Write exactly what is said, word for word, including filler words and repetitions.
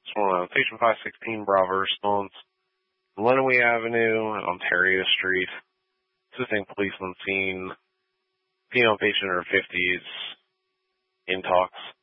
It's one patient five sixteen Bravo response. Lenawee Avenue and Ontario Street. Assisting police on scene. Female patient in her fifties. Intox.